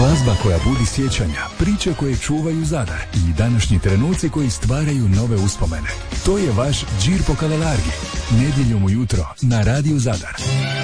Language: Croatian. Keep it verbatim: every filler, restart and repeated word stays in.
Glazba koja budi sjećanja, priče koje čuvaju Zadar i današnji trenuci koji stvaraju nove uspomene. To je vaš Gir po Kalelargi. Nedjeljom ujutro na Radiju Zadar.